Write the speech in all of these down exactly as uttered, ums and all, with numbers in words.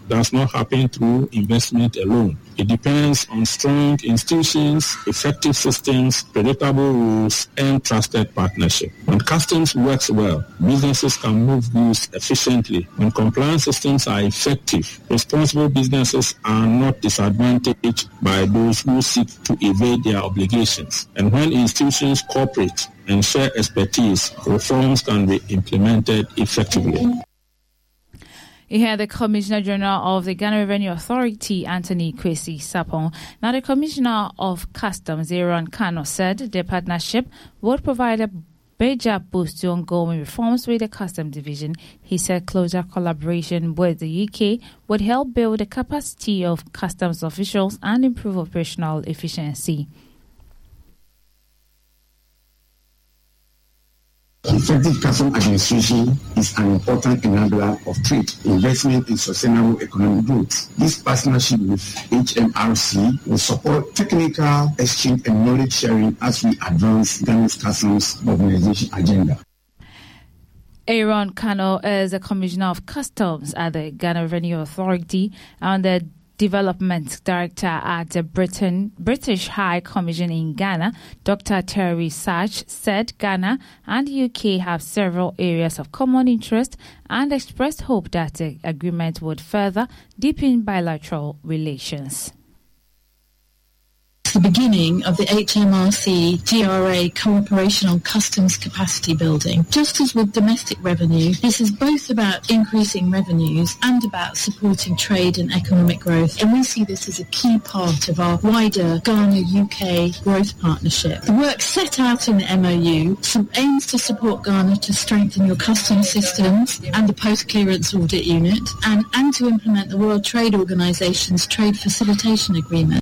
does not happen through investment alone. It depends on strong institutions, effective systems, predictable rules, and trusted partnership. When customs works well, businesses can move goods efficiently. When compliance systems are effective, responsible businesses are not disadvantaged by those who seek to evade their obligations. And when institutions cooperate and share expertise, reforms can be implemented effectively. You hear the Commissioner General of the Ghana Revenue Authority, Anthony Kwesi Sapon. Now, the Commissioner of Customs, Aaron Kano, said the partnership would provide a major boost to ongoing reforms with the Customs Division. He said closer collaboration with the U K would help build the capacity of customs officials and improve operational efficiency. Effective customs administration is an important enabler of trade, investment in sustainable economic growth. This partnership with H M R C will support technical exchange and knowledge sharing as we advance Ghana's customs modernization agenda. Aaron Kano is the Commissioner of Customs at the Ghana Revenue Authority and the Development Director at the Britain, British High Commission in Ghana. Doctor Terry Sach said Ghana and the U K have several areas of common interest and expressed hope that the agreement would further deepen bilateral relations. The beginning of the H M R C G R A cooperation on customs capacity building. Just as with domestic revenue, this is both about increasing revenues and about supporting trade and economic growth. And we see this as a key part of our wider Ghana-U K growth partnership. The work set out in the M O U aims to support Ghana to strengthen your customs systems and the post-clearance audit unit and, and to implement the World Trade Organization's Trade Facilitation Agreement.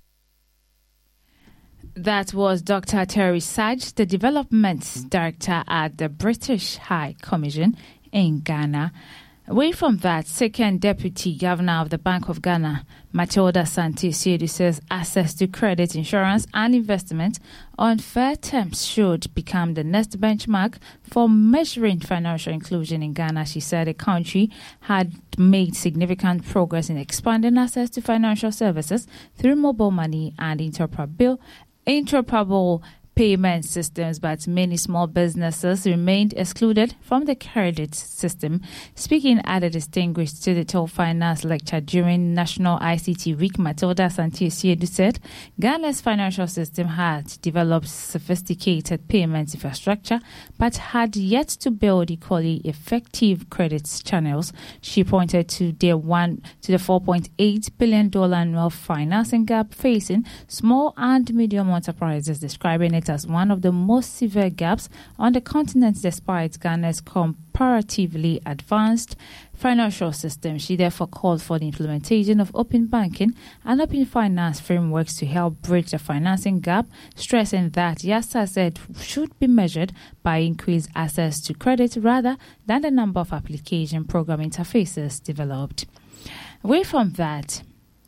That was Doctor Terry Sach, the Development Director at the British High Commission in Ghana. Away from that, second Deputy Governor of the Bank of Ghana, Matilda Santi-Siedu, says access to credit, insurance and investment on fair terms should become the next benchmark for measuring financial inclusion in Ghana. She said the country had made significant progress in expanding access to financial services through mobile money and interoperable interoperable payment systems, but many small businesses remained excluded from the credit system. Speaking at a distinguished digital finance lecture during National I C T Week, Matilda Santi-Siedu said Ghana's financial system had developed sophisticated payments infrastructure, but had yet to build equally effective credit channels. She pointed to the one to the four point eight billion dollars annual financing gap facing small and medium enterprises, describing it as one of the most severe gaps on the continent despite Ghana's comparatively advanced financial system. She therefore called for the implementation of open banking and open finance frameworks to help bridge the financing gap, stressing that YASA said should be measured by increased access to credit rather than the number of application program interfaces developed. Away from that,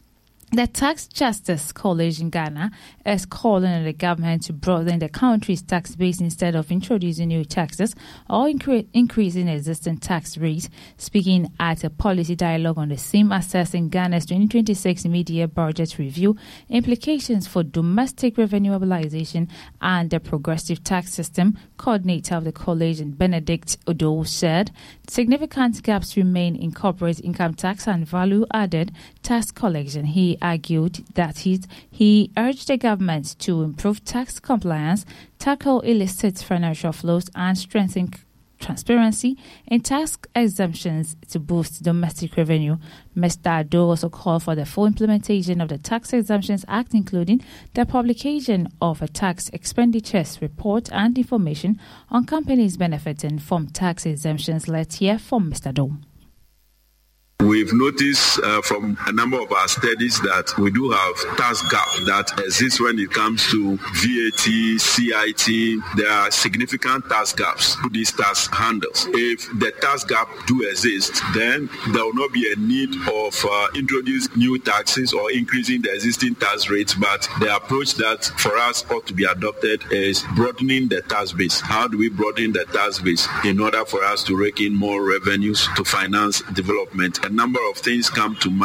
the Tax Justice College in Ghana is calling on the government to broaden the country's tax base instead of introducing new taxes or incre- increasing existing tax rates. Speaking at a policy dialogue on the same, assessing Ghana's twenty twenty-six mid-year budget review, implications for domestic revenue mobilization and the progressive tax system, coordinator of the college, Benedict Odo, said significant gaps remain in corporate income tax and value-added tax collection. He argued that he, he urged the government to improve tax compliance, tackle illicit financial flows, and strengthen transparency in tax exemptions to boost domestic revenue. Mister Ado also called for the full implementation of the Tax Exemptions Act, including the publication of a tax expenditures report and information on companies benefiting from tax exemptions. Let's hear from Mister Ado. We've noticed uh, from a number of our studies that we do have tax gap that exists when it comes to V A T, C I T. There are significant tax gaps to these tax handles. If the tax gap do exist, then there will not be a need of uh, introducing new taxes or increasing the existing tax rates, but the approach that for us ought to be adopted is broadening the tax base. How do we broaden the tax base in order for us to rake in more revenues to finance development? A number of things come to mind.